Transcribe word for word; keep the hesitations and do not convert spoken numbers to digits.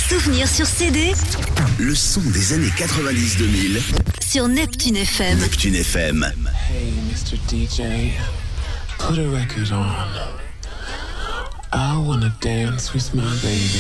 Souvenirs sur C D. Le son des années quatre-vingt-dix deux mille. Sur Neptune F M. Neptune F M. Hey, Mister D J, put a record on. I wanna dance with my baby.